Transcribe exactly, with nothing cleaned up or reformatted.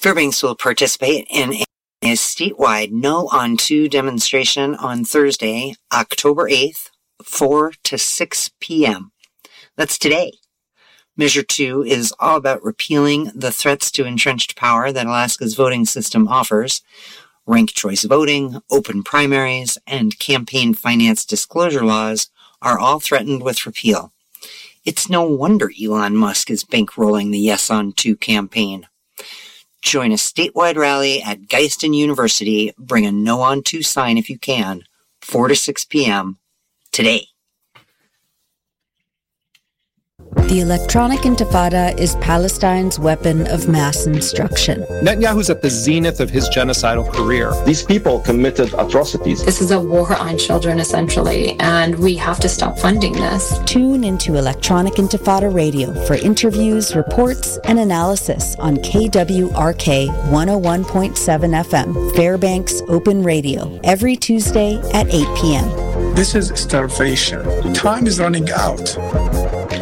Fairbanks will participate in a statewide No on two demonstration on Thursday, October eighth, four to six p.m. That's today. Measure two is all about repealing the threats to entrenched power that Alaska's voting system offers. Ranked choice voting, open primaries, and campaign finance disclosure laws are all threatened with repeal. It's no wonder Elon Musk is bankrolling the Yes on two campaign. Join a statewide rally at Geiston University. Bring a No on two sign if you can. four to six p.m. today. The electronic intifada is Palestine's weapon of mass instruction. Netanyahu's at the zenith of his genocidal career. These people committed atrocities. This is a war on children, essentially, and we have to stop funding this. Tune into Electronic Intifada Radio for interviews, reports, and analysis on K W R K one oh one point seven F M, Fairbanks Open Radio, every Tuesday at eight p.m. This is starvation. Time is running out.